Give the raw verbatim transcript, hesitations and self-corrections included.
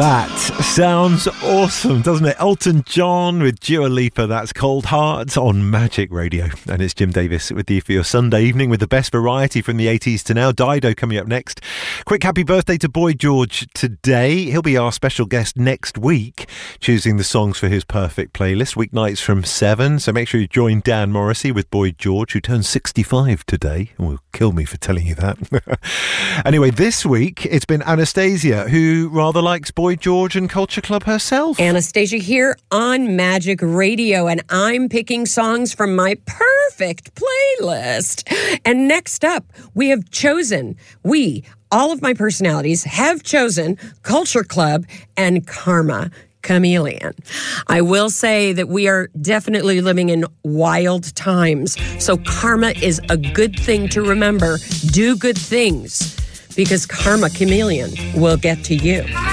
That sounds awesome, doesn't it? Elton John with Dua Lipa. That's Cold Hearts on Magic Radio. And it's Jim Davis with you for your Sunday evening with the best variety from the eighties to now. Dido coming up next. Quick happy birthday to Boy George today. He'll be our special guest next week, choosing the songs for his perfect playlist, weeknights from seven. So make sure you join Dan Morrissey with Boy George, who turns sixty-five today. Will kill me for telling you that. Anyway, this week it's been Anastasia, who rather likes Boy George and Culture Club herself. Anastasia here on Magic Radio, and I'm picking songs from my perfect playlist. And next up, we have chosen, we, all of my personalities, have chosen Culture Club and Karma Chameleon. I will say that we are definitely living in wild times, so karma is a good thing to remember. Do good things, because Karma Chameleon will get to you.